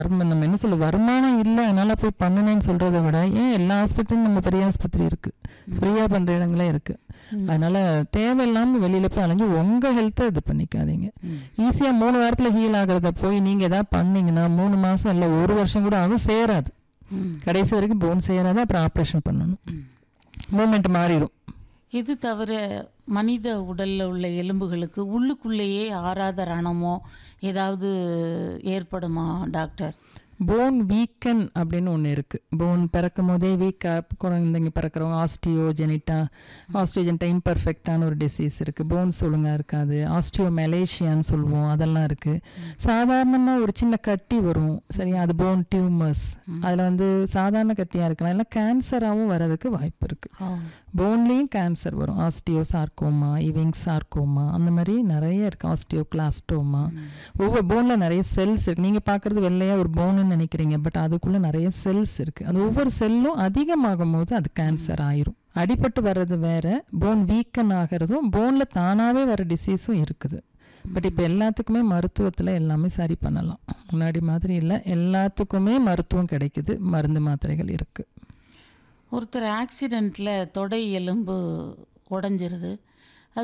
நம்ம என்ன சொல்ல வருமானம் இல்லை அதனால போய் பண்ணுனேன்னு சொல்றதை விட ஏன் எல்லா ஆஸ்பத்திரியும் நம்ம பெரிய ஆஸ்பத்திரி இருக்கு, ஃப்ரீயா பண்ற இடங்களே இருக்கு. அதனால தேவையில்லாம வெளியில போய் அலைஞ்சு உங்க ஹெல்த்தை இது பண்ணிக்காதீங்க. ஈஸியா 3 வாரத்துல ஹீல் ஆகுறத போய் நீங்க ஏதாவது பண்ணீங்கன்னா 3 மாசம் இல்லை 1 வருஷம் கூட ஆகும், சேராது. கடைசி வரைக்கும் போன் சேராது. அப்புறம் ஆப்ரேஷன் பண்ணணும், மூமெண்ட் மாறிடும். இது தவிர மனித உடலில் உள்ள எலும்புகளுக்கு உள்ளுக்குள்ளேயே ஆறாத ரணமோ ஏதாவது ஏற்படுமா டாக்டர்? போன் வீக்கன் அப்படின்னு ஒன்று இருக்குது. போன் பிறக்கும் போதே வீக்காக குழந்தைங்க பிறக்கிறவங்க ஆஸ்ட்ரியோஜெனிட்டா இம்பர்ஃபெக்டான ஒரு டிசீஸ் இருக்குது. போன்ஸ் ஒழுங்காக இருக்காது, ஆஸ்ட்ரியோமெலேஷியான்னு சொல்லுவோம், அதெல்லாம் இருக்குது. சாதாரணமாக ஒரு சின்ன கட்டி வரும், சரியா, அது போன் டியூமர்ஸ். அதில் சாதாரண கட்டியாக இருக்கலாம், இல்லை கேன்சராகவும் வர்றதுக்கு வாய்ப்பு இருக்குது. போன்லேயும் கேன்சர் வரும், ஆஸ்டியோசார்கோமா, இவிங் சார்கோமா, அந்த மாதிரி நிறைய இருக்குது. ஆஸ்டியோகிளாஸ்டோமா. ஒவ்வொரு போனில் நிறைய செல்ஸ் இருக்குது. நீங்கள் பார்க்குறது வெள்ளையாக ஒரு போனு நினைக்கிறீங்க, பட் அதுக்குள்ள நிறைய செல்ஸ் இருக்கு. அது ஒவ்வொரு செல்லும் அதிகமாகும் போது அது கேன்சர் ஆயிரும். அடிபட்டு வர்றது வேற, போன் வீக்கன் ஆகிறதும் போன்ல தானாவே வர டிசீஸும் இருக்குது. பட் இப்போ எல்லாத்துக்குமே மருத்துவத்தில் எல்லாமே சரி பண்ணலாம், முன்னாடி மாதிரி இல்லை. எல்லாத்துக்குமே மருத்துவம் கிடைக்குது, மருந்து மாத்திரைகள் இருக்கு. ஒருத்தர் ஆக்சிடெண்ட்ல தொடை எலும்பு உடைஞ்சிருது, அது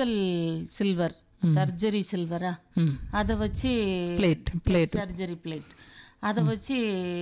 சர்ஜரி சில்வரா, அதை வச்சு சர்ஜரி பிளேட் அதை வச்சு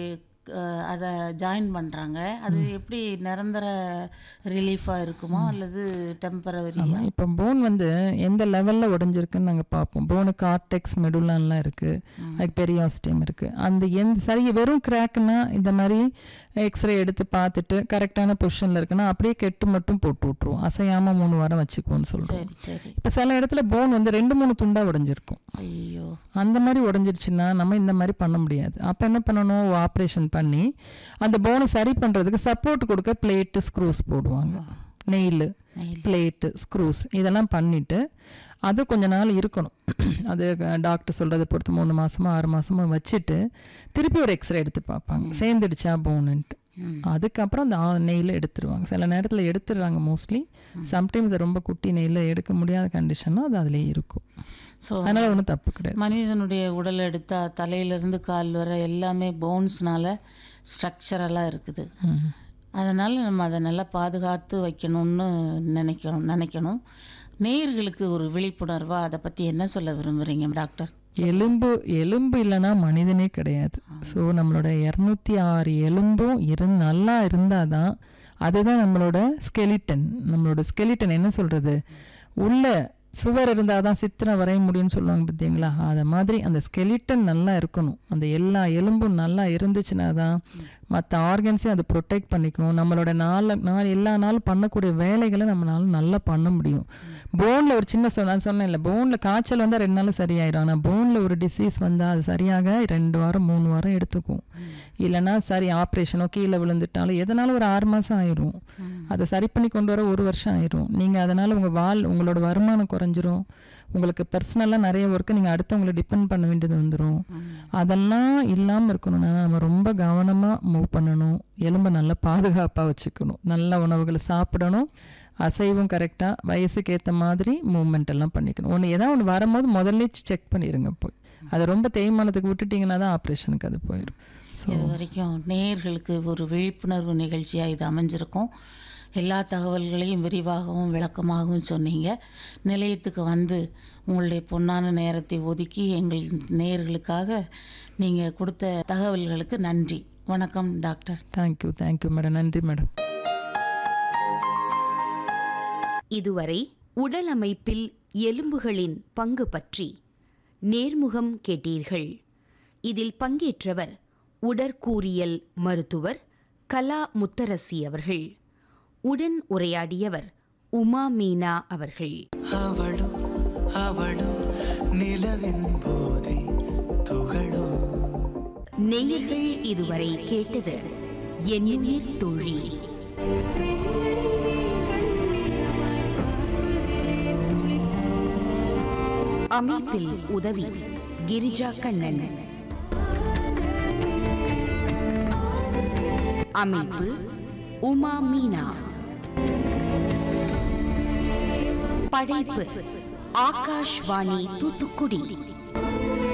அதை ஜாயின் பண்ணுறாங்க. அது எப்படி நிரந்தர ரிலீஃபாக இருக்குமா அல்லது டெம்பரவரி? இப்போ போன் எந்த லெவலில் உடஞ்சிருக்குன்னு நாங்கள் பார்ப்போம். போனு கார்டெக்ஸ் மெடுலான்லாம் இருக்குது, அதுக்கு பெரியாஸ்டியம் இருக்குது. அந்த சரி வெறும் கிராக்குன்னா இந்த மாதிரி எக்ஸ்ரே எடுத்து பார்த்துட்டு கரெக்டான பொசிஷனில் இருக்குன்னா அப்படியே கெட்டு மட்டும் போட்டு விட்ருவோம், அசையாமல் 3 வாரம் வச்சுக்குவோன்னு சொல்கிறோம். இப்போ சில இடத்துல போன் 2-3 துண்டாக உடஞ்சிருக்கும். ஐயோ, அந்த மாதிரி உடஞ்சிருச்சுன்னா நம்ம இந்த மாதிரி பண்ண முடியாது. அப்போ என்ன பண்ணணும், ஆப்ரேஷன் பண்ணி அந்த போனை சரி பண்ணுறதுக்கு சப்போர்ட் கொடுக்க பிளேட்டு ஸ்க்ரூஸ் போடுவாங்க. நெயில் பிளேட்டு ஸ்க்ரூஸ் இதெல்லாம் பண்ணிவிட்டு அது கொஞ்ச நாள் இருக்கணும். அது டாக்டர் சொல்கிறத பொறுத்து 3 மாதமோ 6 மாதமோ வச்சுட்டு திருப்பி ஒரு எக்ஸ்ரே எடுத்து பார்ப்பாங்க, சேர்ந்துடுச்சா போனுன்ட்டு. அதுக்கப்புறம் அந்த நெயில் எடுத்துருவாங்க. சில நேரத்தில் எடுத்துடுறாங்க மோஸ்ட்லி. சம்டைம்ஸ் ரொம்ப குட்டி நெயில் எடுக்க முடியாத கண்டிஷன்னா அது அதுலேயே இருக்கும். ஸோ அதனால் ஒன்றும் தப்பு கிடையாது. மனிதனுடைய உடல் எடுத்தால் தலையிலேருந்து கால் வர எல்லாமே போன்ஸ்னால ஸ்ட்ரக்சரலாக இருக்குது. அதனால் நம்ம அதை நல்லா பாதுகாத்து வைக்கணும்னு நினைக்கணும். நேயர்களுக்கு ஒரு விழிப்புணர்வாக அதை பற்றி என்ன சொல்ல விரும்புகிறீங்க டாக்டர்? எலும்பு இல்லைன்னா மனிதனே கிடையாது. ஸோ நம்மளோட 206 எலும்பும் நல்லா இருந்தால் தான், அதுதான் நம்மளோட ஸ்கெலிட்டன். நம்மளோட ஸ்கெலிட்டன் என்ன சொல்கிறது, உள்ள சுவர் இருந்தால் தான் சித்திரம் வரைய முடியும்னு சொல்லுவாங்க பார்த்தீங்களா, அதை மாதிரி அந்த ஸ்கெலிட்டன் நல்லா இருக்கணும். அந்த எல்லா எலும்பும் நல்லா இருந்துச்சுன்னா தான் மற்ற ஆர்கன்ஸையும் அது ப்ரொடெக்ட் பண்ணிக்கும். நம்மளோட எல்லா நாளும் பண்ணக்கூடிய வேலைகளை நம்மளால நல்லா பண்ண முடியும். போனில் ஒரு சின்ன நான் சொன்னேன் இல்லை, போனில் காய்ச்சல் வந்தால் 2 நாள் சரியாயிடும். ஆனால் போனில் ஒரு டிசீஸ் வந்தால் அது சரியாக 2 வாரம் 3 வாரம் எடுத்துக்கும். இல்லைன்னா சரி ஆப்ரேஷனோ கீழே விழுந்துட்டாலும் எதனாலும் ஒரு 6 மாதம் ஆயிரும். அதை சரி பண்ணி கொண்டு வர 1 வருஷம் ஆயிரும். நீங்கள் அதனால் உங்களோட வருமானம் குறைஞ்சிரும். உங்களுக்கு பர்சனலாக நிறைய ஒர்க்கு நீங்கள் அடுத்தவங்களை டிபெண்ட் பண்ண வேண்டியது வந்துடும். அதெல்லாம் இல்லாமல் இருக்கணும்னா நம்ம ரொம்ப கவனமாக மூவ் பண்ணணும். எலும்பை நல்லா பாதுகாப்பாக வச்சுக்கணும். நல்ல உணவுகளை சாப்பிடணும். அசைவும் கரெக்டாக வயசுக்கு ஏற்ற மாதிரி மூவ்மெண்ட் எல்லாம் பண்ணிக்கணும். ஏதாவது ஒன்று வரும்போது முதல்ல செக் பண்ணிடுங்க. போய் அதை ரொம்ப தேய்மானத்துக்கு விட்டுட்டிங்கன்னா தான் ஆப்ரேஷனுக்கு அது போயிடும். ஸோ இது வரைக்கும் நேயர்களுக்கு ஒரு விழிப்புணர்வு நிகழ்ச்சியாக இது அமைஞ்சிருக்கும். எல்லா தகவல்களையும் விரிவாகவும் விளக்கமாகவும் சொன்னீங்க. நிலையத்துக்கு உங்களுடைய பொன்னான நேரத்தை ஒதுக்கி எங்கள் நேயர்களுக்காக நீங்கள் கொடுத்த தகவல்களுக்கு நன்றி. வணக்கம் டாக்டர். Thank you madam. நன்றி மேடம். இதுவரை உடல் அமைப்பில் எலும்புகளின் பங்கு பற்றி நேர்முகம் கேட்டீர்கள். இதில் பங்கேற்றவர் உடற்கூறியல் மருத்துவர் கலா முத்தரசி அவர்கள். உடன் உரையாடியவர் உமா மீனா அவர்கள். நேயர்கள் இதுவரை கேட்டது எண்ணுயிர் தோழி. அமைப்பில் உதவி கிரிஜா கண்ணன். அமைப்பு உமா மீனா. படைப்பு ஆகாஷ்வாணி தூத்துக்குடி.